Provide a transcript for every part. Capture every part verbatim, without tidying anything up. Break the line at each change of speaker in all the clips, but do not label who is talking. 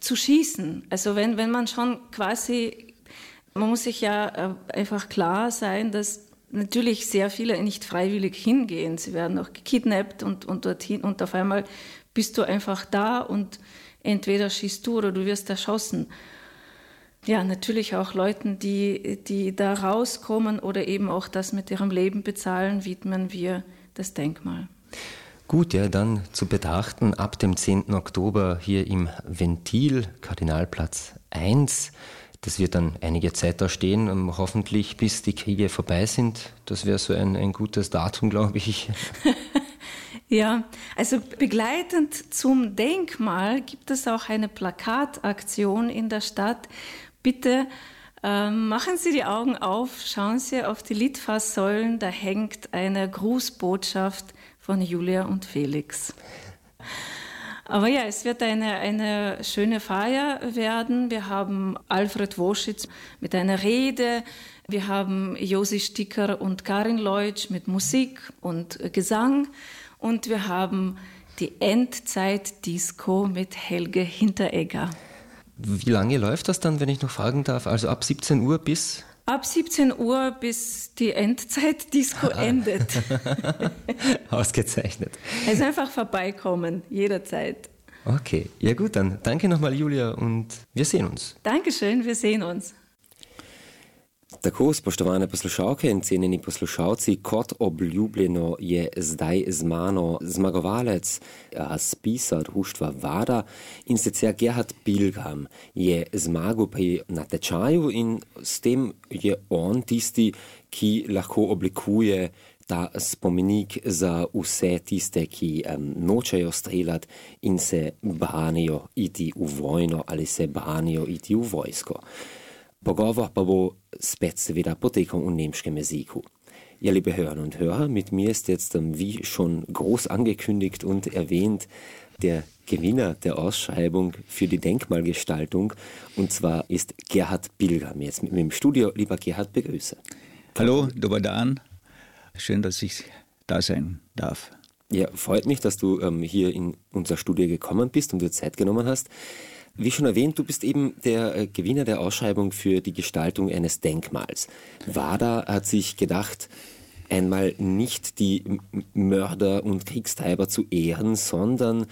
zu schießen. Also wenn, wenn man schon quasi, man muss sich ja einfach klar sein, dass natürlich sehr viele nicht freiwillig hingehen. Sie werden auch gekidnappt und, und dorthin und auf einmal bist du einfach da und entweder schießt du oder du wirst erschossen. Ja, natürlich auch Leuten, die, die da rauskommen oder eben auch das mit ihrem Leben bezahlen, widmen wir das Denkmal.
Gut, ja, dann zu betrachten ab dem zehnten Oktober hier im Ventil, Kardinalplatz eins. Das wird dann einige Zeit da stehen, hoffentlich bis die Kriege vorbei sind. Das wäre so ein, ein gutes Datum, glaube ich.
Ja, also begleitend zum Denkmal gibt es auch eine Plakataktion in der Stadt. Bitte äh, machen Sie die Augen auf, schauen Sie auf die Litfaßsäulen, da hängt eine Grußbotschaft von Julia und Felix. Aber ja, es wird eine, eine schöne Feier werden. Wir haben Alfred Woschitz mit einer Rede, wir haben Josi Sticker und Karin Leutsch mit Musik und Gesang und wir haben die Endzeit-Disco mit Helge Hinteregger.
Wie lange läuft das dann, wenn ich noch fragen darf? Also ab siebzehn Uhr bis?
Ab siebzehn Uhr, bis die Endzeit-Disco ah. endet.
Ausgezeichnet.
Also einfach vorbeikommen, jederzeit.
Okay, ja gut, dann danke nochmal Julia und wir sehen uns.
Dankeschön, wir sehen uns.
Tako, spoštovane poslušalke in cenjeni poslušalci, kot obljubljeno je zdaj z mano zmagovalec razpisa društva Vada in sicer Gerhard Pilgrim je zmagal pri natečaju in s tem je on tisti, ki lahko oblikuje ta spomenik za vse tiste, ki um, nočejo streljati in se branijo iti v vojno ali se branijo iti v vojsko. Pogovor pa bo spet seveda potekal v nemškem Jeziku. Ja, liebe Hörerinnen und Hörer, mit mir ist jetzt, wie schon groß angekündigt und erwähnt, der Gewinner der Ausschreibung für die Denkmalgestaltung, und zwar ist Gerhard Pilgrim jetzt mit mir im Studio. Lieber Gerhard, begrüße.
Hallo, dober dan. Schön, dass ich da sein darf.
Ja, freut mich, dass du ähm, hier in unser Studio gekommen bist und dir Zeit genommen hast. Wie schon erwähnt, du bist eben der äh, Gewinner der Ausschreibung für die Gestaltung eines Denkmals. Vada hat sich gedacht, einmal nicht die M- Mörder und Kriegstreiber zu ehren, sondern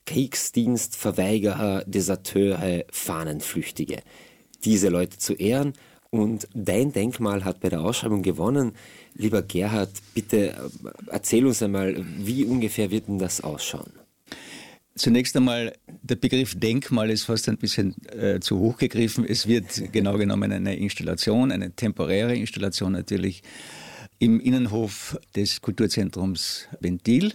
Kriegsdienstverweigerer, Deserteure, Fahnenflüchtige. Diese Leute zu ehren. Und dein Denkmal hat bei der Ausschreibung gewonnen. Lieber Gerhard, bitte erzähl uns einmal, wie ungefähr wird denn das ausschauen?
Zunächst einmal, der Begriff Denkmal ist fast ein bisschen äh, zu hoch gegriffen. Es wird genau genommen eine Installation, eine temporäre Installation natürlich im Innenhof des Kulturzentrums Ventil.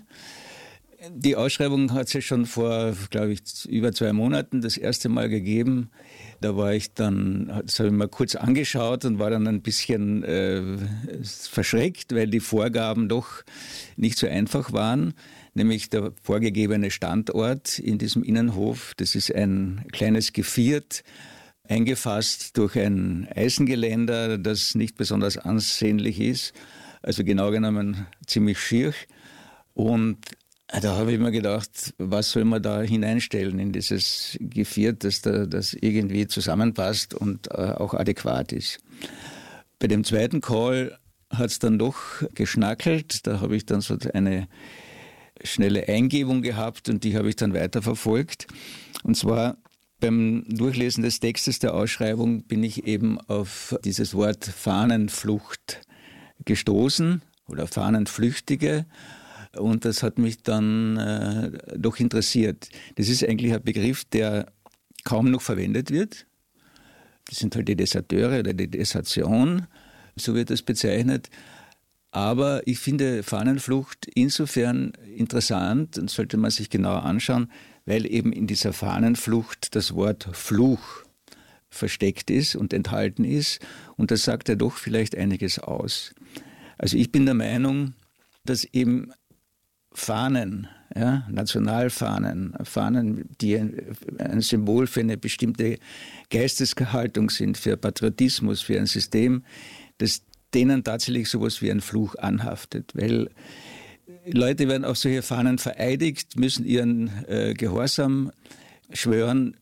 Die Ausschreibung hat es ja schon vor, glaube ich, über zwei Monaten das erste Mal gegeben. Da war ich dann, das habe ich mal kurz angeschaut und war dann ein bisschen äh, verschreckt, weil die Vorgaben doch nicht so einfach waren. Nämlich der vorgegebene Standort in diesem Innenhof, das ist ein kleines Geviert, eingefasst durch ein Eisengeländer, das nicht besonders ansehnlich ist. Also genau genommen ziemlich schier. Und da habe ich mir gedacht, was soll man da hineinstellen in dieses Geviert, dass da, das irgendwie zusammenpasst und äh, auch adäquat ist. Bei dem zweiten Call hat es dann doch geschnackelt. Da habe ich dann so eine schnelle Eingebung gehabt und die habe ich dann weiterverfolgt. Und zwar beim Durchlesen des Textes der Ausschreibung bin ich eben auf dieses Wort Fahnenflucht gestoßen oder Fahnenflüchtige. Und das hat mich dann äh, doch interessiert. Das ist eigentlich ein Begriff, der kaum noch verwendet wird. Das sind halt die Deserteure oder die Desertion, so wird das bezeichnet. Aber ich finde Fahnenflucht insofern interessant und sollte man sich genauer anschauen, weil eben in dieser Fahnenflucht das Wort Fluch versteckt ist und enthalten ist. Und das sagt ja doch vielleicht einiges aus. Also ich bin der Meinung, dass eben Fahnen, ja, Nationalfahnen, Fahnen, die ein, ein Symbol für eine bestimmte Geisteshaltung sind, für Patriotismus, für ein System, das denen tatsächlich sowas wie ein Fluch anhaftet. Weil Leute werden auf solche Fahnen vereidigt, müssen ihren äh, Gehorsam schwören